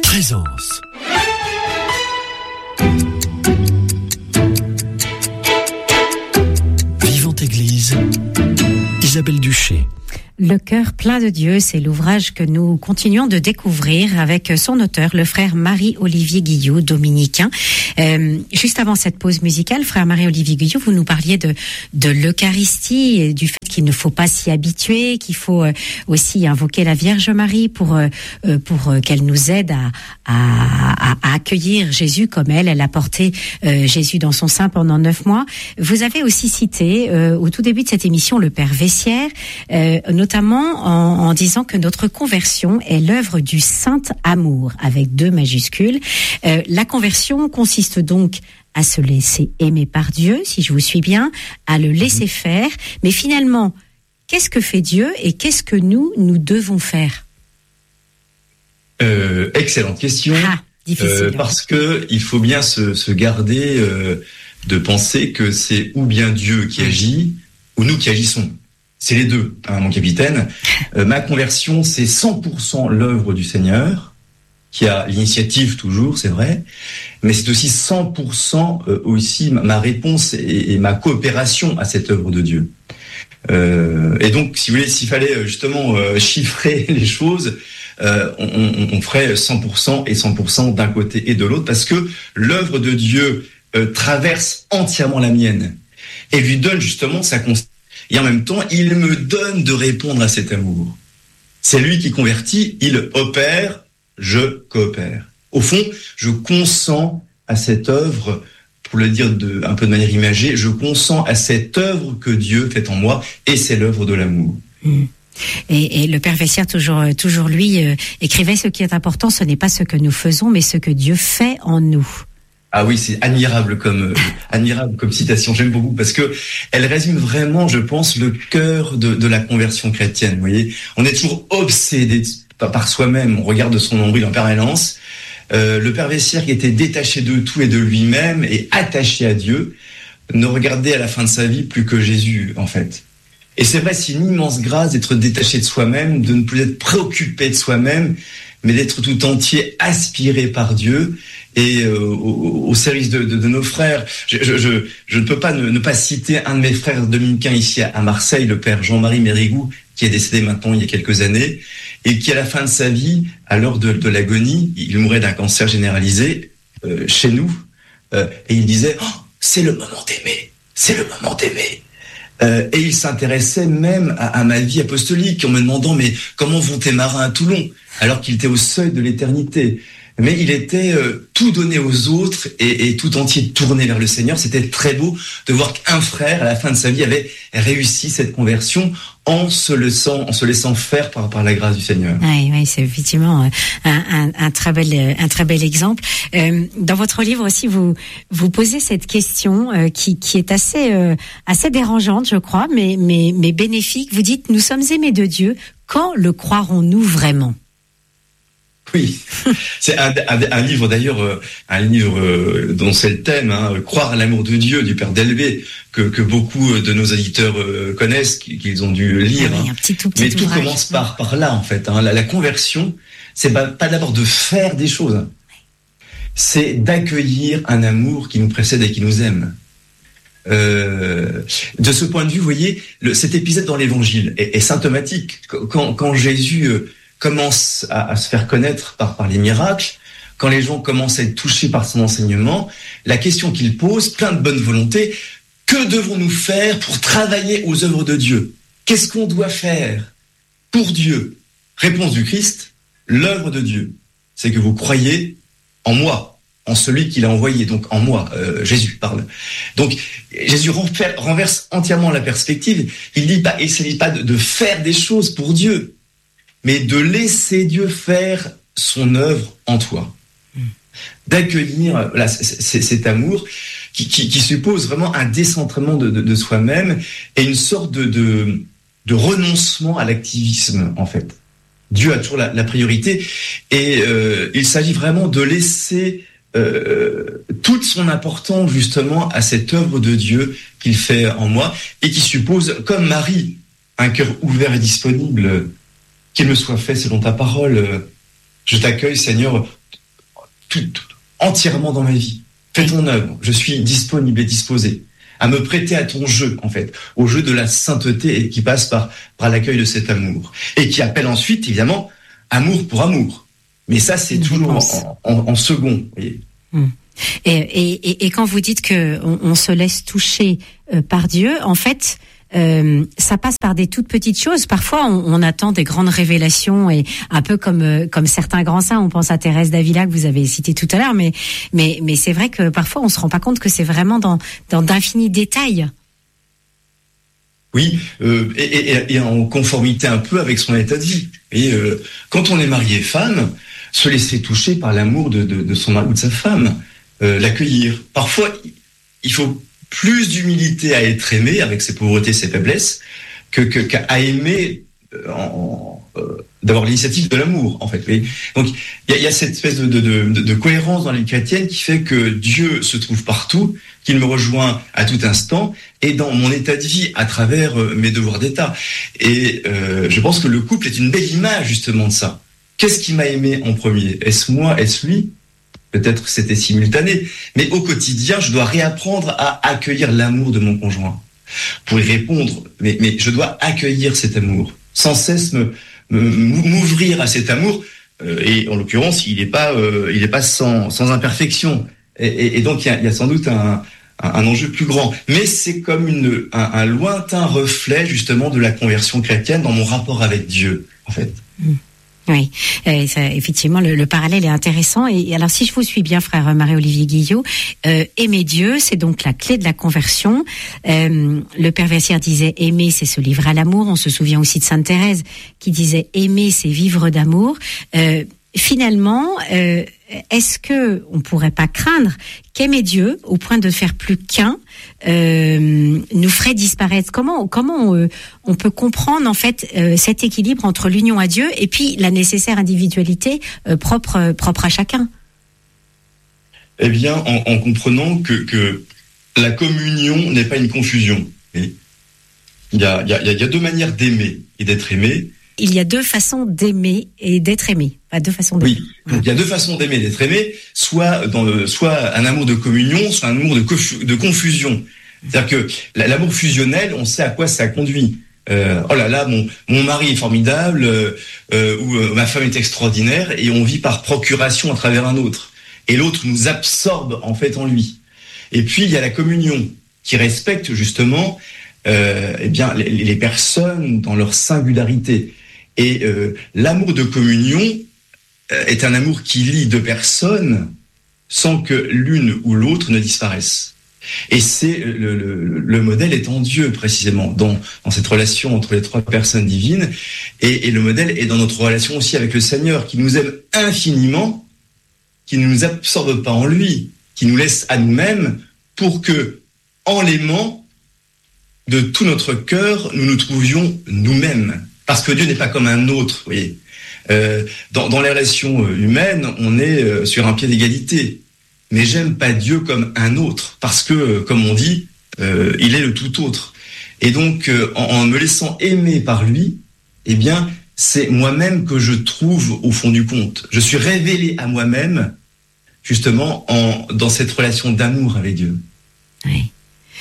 Présence. Vivante Église, Isabelle Duché. Le cœur plein de Dieu, c'est l'ouvrage que nous continuons de découvrir avec son auteur, le frère Marie-Olivier Guillot, dominicain. Juste avant cette pause musicale, frère Marie-Olivier Guillot, vous nous parliez de l'Eucharistie et du fait qu'il ne faut pas s'y habituer, qu'il faut aussi invoquer la Vierge Marie pour qu'elle nous aide à accueillir Jésus comme elle a porté Jésus dans son sein pendant 9 mois. Vous avez aussi cité au tout début de cette émission le Père Vessière, notamment en disant que notre conversion est l'œuvre du saint amour, avec 2 majuscules. La conversion consiste donc à se laisser aimer par Dieu, si je vous suis bien, à le laisser faire. Mais finalement, qu'est-ce que fait Dieu et qu'est-ce que nous devons faire ? Excellente question. Difficile. Parce que il faut bien se garder de penser que c'est ou bien Dieu qui agit ou nous qui agissons. C'est les deux, mon capitaine. Ma conversion, c'est 100% l'œuvre du Seigneur, qui a l'initiative toujours, c'est vrai, mais c'est aussi 100% aussi ma réponse et ma coopération à cette œuvre de Dieu. Et donc, si vous voulez, s'il fallait justement chiffrer les choses, on ferait 100% et 100% d'un côté et de l'autre, parce que l'œuvre de Dieu traverse entièrement la mienne et lui donne justement sa constance. Et en même temps, il me donne de répondre à cet amour. C'est lui qui convertit, il opère, je coopère. Au fond, je consens à cette œuvre, pour le dire un peu de manière imagée, je consens à cette œuvre que Dieu fait en moi, et c'est l'œuvre de l'amour. Et le Père Vessière, toujours lui, écrivait: ce qui est important, ce n'est pas ce que nous faisons, mais ce que Dieu fait en nous. Ah oui, c'est admirable comme citation. J'aime beaucoup parce que elle résume vraiment, je pense, le cœur de la conversion chrétienne. Vous voyez, on est toujours obsédé par soi-même. On regarde son nombril en permanence. Le Père Vessière, qui était détaché de tout et de lui-même et attaché à Dieu, ne regardait à la fin de sa vie plus que Jésus, en fait. Et c'est vrai, c'est une immense grâce d'être détaché de soi-même, de ne plus être préoccupé de soi-même, mais d'être tout entier aspiré par Dieu et au service de nos frères. Je ne peux pas ne pas citer un de mes frères dominicains ici à Marseille, le père Jean-Marie Mérigou, qui est décédé maintenant il y a quelques années, et qui à la fin de sa vie, à l'heure de l'agonie, il mourait d'un cancer généralisé chez nous, et il disait « c'est le moment d'aimer, c'est le moment d'aimer ». Et il s'intéressait même à ma vie apostolique en me demandant « mais comment vont tes marins à Toulon ?» alors qu'il était au seuil de l'éternité. Mais il était tout donné aux autres et tout entier tourné vers le Seigneur. C'était très beau de voir qu'un frère, à la fin de sa vie, avait réussi cette conversion en se laissant faire par la grâce du Seigneur. Oui, c'est effectivement un très bel exemple. Dans votre livre aussi, vous posez cette question qui est assez dérangeante, je crois, mais bénéfique. Vous dites: nous sommes aimés de Dieu. Quand le croirons-nous vraiment ? Oui, c'est un livre d'ailleurs, dont c'est le thème, Croire à l'amour de Dieu, du Père Delbé, que beaucoup de nos éditeurs connaissent, qu'ils ont dû lire. Oui, mais tout commence par là en fait. La conversion, c'est pas d'abord de faire des choses, c'est d'accueillir un amour qui nous précède et qui nous aime. De ce point de vue, vous voyez, cet épisode dans l'Évangile est symptomatique. Quand Jésus commence à se faire connaître par les miracles, quand les gens commencent à être touchés par son enseignement, la question qu'il pose, plein de bonne volonté: que devons-nous faire pour travailler aux œuvres de Dieu ? Qu'est-ce qu'on doit faire pour Dieu ? Réponse du Christ: l'œuvre de Dieu, c'est que vous croyez en moi, en celui qu'il a envoyé, donc en moi, Jésus parle. Donc Jésus renverse entièrement la perspective. Il ne s'agit pas de faire des choses pour Dieu, mais de laisser Dieu faire son œuvre en toi. D'accueillir cet amour qui suppose vraiment un décentrement de soi-même et une sorte de renoncement à l'activisme, en fait. Dieu a toujours la priorité et il s'agit vraiment de laisser toute son importance justement à cette œuvre de Dieu qu'il fait en moi et qui suppose, comme Marie, un cœur ouvert et disponible. Qu'il me soit fait selon ta parole. Je t'accueille, Seigneur, entièrement dans ma vie. Fais ton œuvre. Je suis disponible et disposé à me prêter à ton jeu, en fait, au jeu de la sainteté et qui passe par l'accueil de cet amour. Et qui appelle ensuite, évidemment, amour pour amour. Mais ça, c'est toujours en second, vous voyez. Et quand vous dites que on se laisse toucher par Dieu, en fait, ça passe par des toutes petites choses. Parfois, on attend des grandes révélations et un peu comme certains grands saints. On pense à Thérèse d'Avila que vous avez cité tout à l'heure, mais c'est vrai que parfois on se rend pas compte que c'est vraiment dans d'infinis détails. Oui, et en conformité un peu avec son état de vie. Et quand on est marié femme, se laisser toucher par l'amour de son mari ou de sa femme, l'accueillir. Parfois, il faut plus d'humilité à être aimé avec ses pauvretés, ses faiblesses, qu'à aimer d'avoir l'initiative de l'amour, en fait. Et donc, il y a cette espèce de cohérence dans la vie chrétienne qui fait que Dieu se trouve partout, qu'il me rejoint à tout instant, et dans mon état de vie, à travers mes devoirs d'état. Et je pense que le couple est une belle image, justement, de ça. Qu'est-ce qui m'a aimé en premier ? Est-ce moi ? Est-ce lui ? Peut-être que c'était simultané, mais au quotidien, je dois réapprendre à accueillir l'amour de mon conjoint. Pour y répondre, mais je dois accueillir cet amour, sans cesse m'ouvrir à cet amour, et en l'occurrence, il n'est pas sans imperfection. Et donc, il y a sans doute un enjeu plus grand. Mais c'est comme un lointain reflet, justement, de la conversion chrétienne dans mon rapport avec Dieu, en fait. Oui, effectivement, le parallèle est intéressant. Et alors, si je vous suis bien, frère Marie-Olivier Guillot, aimer Dieu, c'est donc la clé de la conversion. Le Père Versière disait aimer, c'est se livrer à l'amour. On se souvient aussi de Sainte Thérèse qui disait aimer, c'est vivre d'amour. Finalement, est-ce que on pourrait pas craindre qu'aimer Dieu au point de faire plus qu'un nous ferait disparaître ? Comment on peut comprendre en fait cet équilibre entre l'union à Dieu et puis la nécessaire individualité propre à chacun ? Eh bien, en comprenant que la communion n'est pas une confusion. Il y a deux manières d'aimer et d'être aimé. Il y a deux façons d'aimer et d'être aimé. Pas deux façons d'aimer. Oui, donc il y a deux façons d'aimer et d'être aimé, soit un amour de communion, soit un amour de confusion. C'est-à-dire que l'amour fusionnel, on sait à quoi ça conduit. Oh là là, mon mari est formidable, ou ma femme est extraordinaire, et on vit par procuration à travers un autre. Et l'autre nous absorbe en fait en lui. Et puis il y a la communion qui respecte justement les personnes dans leur singularité. Et l'amour de communion est un amour qui lie deux personnes sans que l'une ou l'autre ne disparaisse. Et c'est le modèle est en Dieu précisément dans cette relation entre les trois personnes divines. Et le modèle est dans notre relation aussi avec le Seigneur qui nous aime infiniment, qui ne nous absorbe pas en lui, qui nous laisse à nous-mêmes pour que, en l'aimant, de tout notre cœur, nous nous trouvions nous-mêmes. Parce que Dieu n'est pas comme un autre, vous voyez. Dans les relations humaines, on est sur un pied d'égalité. Mais j'aime pas Dieu comme un autre, parce que, comme on dit, il est le tout autre. Et donc, en me laissant aimer par lui, eh bien, c'est moi-même que je trouve au fond du compte. Je suis révélé à moi-même, justement, dans cette relation d'amour avec Dieu. Oui.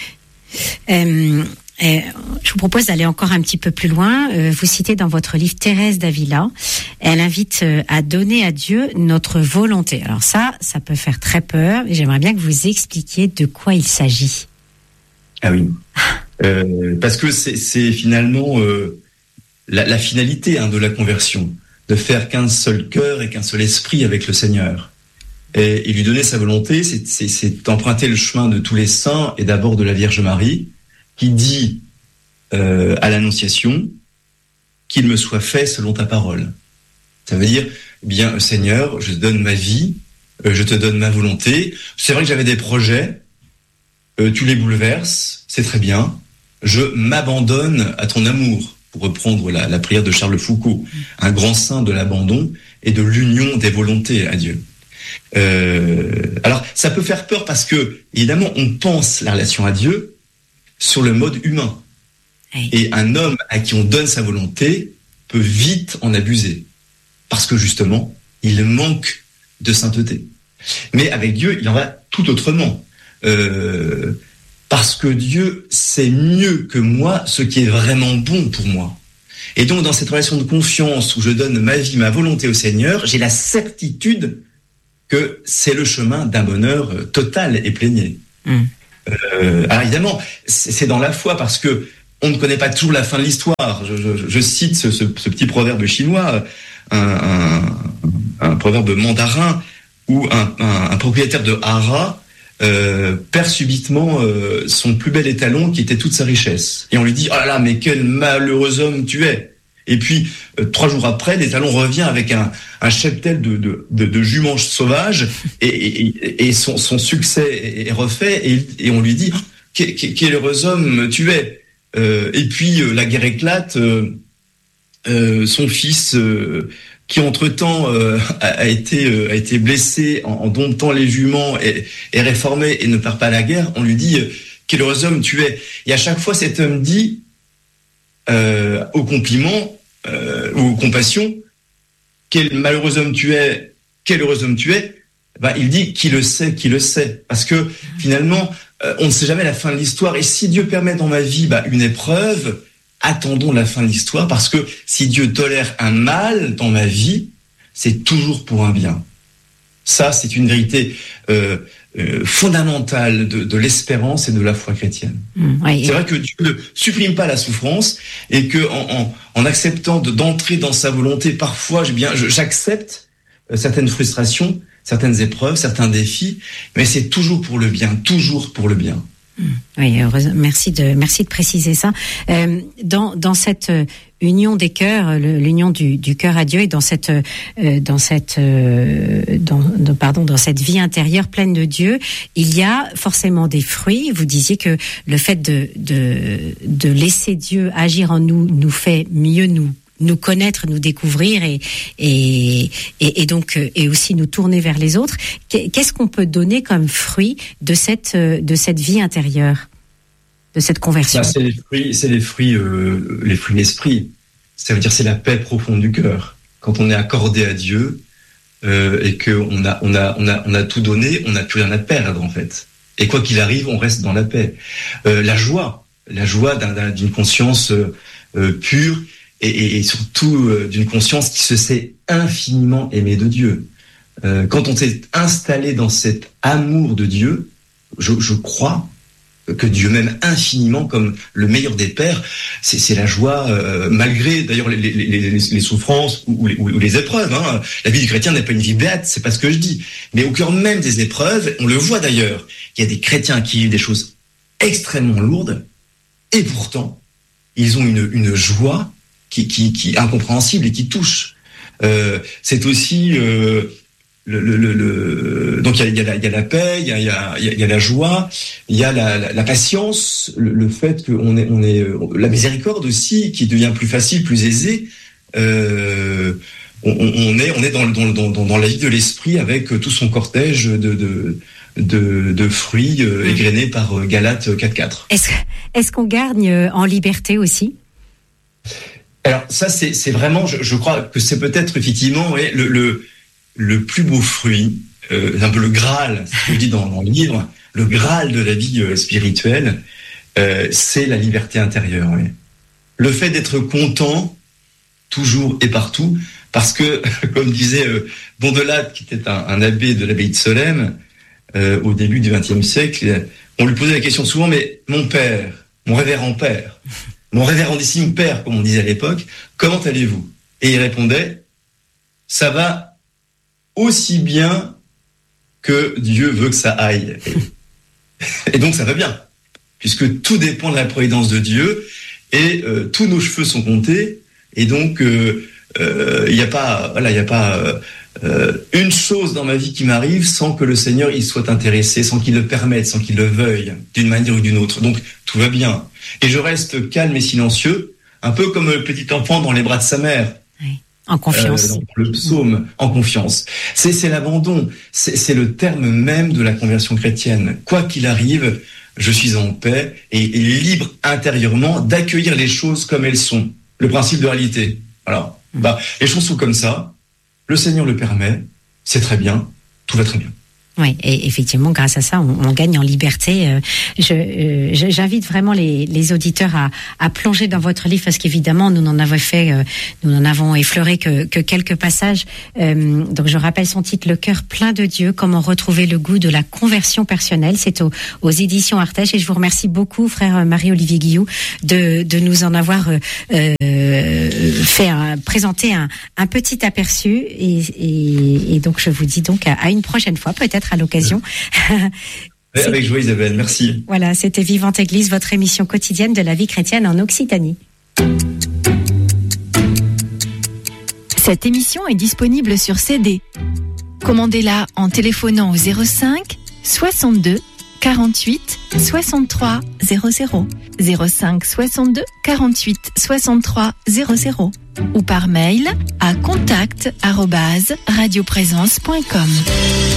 Je vous propose d'aller encore un petit peu plus loin. Vous citez dans votre livre Thérèse d'Avila. Elle invite à donner à Dieu notre volonté. Alors ça peut faire très peur. Et j'aimerais bien que vous expliquiez de quoi il s'agit. Ah oui. Parce que c'est finalement la finalité de la conversion, de faire qu'un seul cœur et qu'un seul esprit avec le Seigneur. Et lui donner sa volonté, c'est emprunter le chemin de tous les saints et d'abord de la Vierge Marie, qui dit à l'Annonciation qu'il me soit fait selon ta parole. Ça veut dire, bien Seigneur, je te donne ma vie, je te donne ma volonté. C'est vrai que j'avais des projets, tu les bouleverses, c'est très bien. Je m'abandonne à ton amour, pour reprendre la prière de Charles Foucault, un grand saint de l'abandon et de l'union des volontés à Dieu. Alors, ça peut faire peur parce que, évidemment, on pense la relation à Dieu sur le mode humain. Oui. Et un homme à qui on donne sa volonté peut vite en abuser. Parce que justement, il manque de sainteté. Mais avec Dieu, il en va tout autrement. Parce que Dieu sait mieux que moi ce qui est vraiment bon pour moi. Et donc, dans cette relation de confiance où je donne ma vie, ma volonté au Seigneur, j'ai la certitude que c'est le chemin d'un bonheur total et plénier. Alors évidemment, c'est dans la foi parce que on ne connaît pas toujours la fin de l'histoire. Je cite ce petit proverbe chinois, un proverbe mandarin où un propriétaire de hara perd subitement son plus bel étalon qui était toute sa richesse. Et on lui dit « Oh là là, mais quel malheureux homme tu es !» Et puis, 3 jours après, l'étalon revient avec un cheptel de juments sauvages et son succès est refait et on lui dit « Quel heureux homme tu es !» Et puis, la guerre éclate, son fils... qui entre-temps a été blessé en domptant les juments et réformé et ne perd pas la guerre, on lui dit « Quel heureux homme tu es !» Et à chaque fois, cet homme dit au compliment ou aux compassions « Quel malheureux homme tu es ! Quel heureux homme tu es !» Il dit « Qui le sait ?» Parce que finalement, on ne sait jamais la fin de l'histoire. Et si Dieu permet dans ma vie une épreuve, attendons la fin de l'histoire, parce que si Dieu tolère un mal dans ma vie, c'est toujours pour un bien. Ça, c'est une vérité fondamentale de l'espérance et de la foi chrétienne. Oui. C'est vrai que Dieu ne supprime pas la souffrance et que en acceptant d'entrer dans sa volonté, parfois, j'accepte certaines frustrations, certaines épreuves, certains défis, mais c'est toujours pour le bien, toujours pour le bien. Oui, merci de préciser ça. Dans cette union des cœurs, l'union du cœur à Dieu, et dans cette vie intérieure pleine de Dieu, il y a forcément des fruits. Vous disiez que le fait de laisser Dieu agir en nous fait mieux nous connaître, nous découvrir et donc et aussi nous tourner vers les autres. Qu'est-ce qu'on peut donner comme fruit de cette vie intérieure, de cette conversion? C'est les fruits de l'esprit. Ça veut dire c'est la paix profonde du cœur. Quand on est accordé à Dieu et que on a tout donné, on n'a plus rien à perdre en fait. Et quoi qu'il arrive, on reste dans la paix. La joie d'une conscience pure. Et surtout d'une conscience qui se sait infiniment aimée de Dieu. Quand on s'est installé dans cet amour de Dieu, je crois que Dieu m'aime infiniment comme le meilleur des pères. C'est la joie, malgré d'ailleurs les souffrances ou les épreuves. La vie du chrétien n'est pas une vie béate, c'est pas ce que je dis. Mais au cœur même des épreuves, on le voit d'ailleurs, il y a des chrétiens qui vivent des choses extrêmement lourdes, et pourtant, ils ont une joie qui est incompréhensible et qui touche. C'est aussi donc il y a la paix, il y a la joie, il y a la patience, le fait qu'on est la miséricorde aussi qui devient plus facile, plus aisée. On est dans la vie de l'esprit avec tout son cortège de fruits égrenés par Galates 4.4. Est-ce qu'on gagne en liberté aussi? Alors ça, c'est vraiment, je crois que c'est peut-être effectivement le plus beau fruit, un peu le Graal, ce que je dis dans le livre, le Graal de la vie spirituelle, c'est la liberté intérieure. Oui. Le fait d'être content toujours et partout, parce que, comme disait Bondelade, qui était un abbé de l'abbaye de Solesmes, au début du XXe siècle, on lui posait la question souvent, mais mon père, mon révérend père, mon révérendissime père, comme on disait à l'époque, comment allez-vous? Et il répondait, ça va aussi bien que Dieu veut que ça aille. Et donc ça va bien, puisque tout dépend de la providence de Dieu, et tous nos cheveux sont comptés, et donc il n'y a pas une chose dans ma vie qui m'arrive sans que le Seigneur y soit intéressé, sans qu'il le permette, sans qu'il le veuille, d'une manière ou d'une autre. Donc tout va bien. Et je reste calme et silencieux, un peu comme le petit enfant dans les bras de sa mère. Oui, en confiance. Dans le psaume, en confiance. C'est l'abandon, c'est le terme même de la conversion chrétienne. Quoi qu'il arrive, je suis en paix et libre intérieurement d'accueillir les choses comme elles sont. Le principe de réalité. Alors, les choses sont comme ça, le Seigneur le permet, c'est très bien, tout va très bien. Oui, et effectivement, grâce à ça, on gagne en liberté. J'invite vraiment les auditeurs à plonger dans votre livre, parce qu'évidemment, nous n'en avons effleuré que quelques passages. Donc, je rappelle son titre, Le cœur plein de Dieu, comment retrouver le goût de la conversion personnelle. C'est aux éditions Artege, et je vous remercie beaucoup, frère Marie-Olivier Guillou, de nous en avoir présenté un petit aperçu, et donc je vous dis donc à une prochaine fois, peut-être à l'occasion. Avec joie, Isabelle, merci. Voilà, c'était Vivante Église, votre émission quotidienne de la vie chrétienne en Occitanie. Cette émission est disponible sur CD. Commandez-la en téléphonant au 05 62 48 63 00, 05 62 48 63 00, ou par mail à contact@radioprésence.com.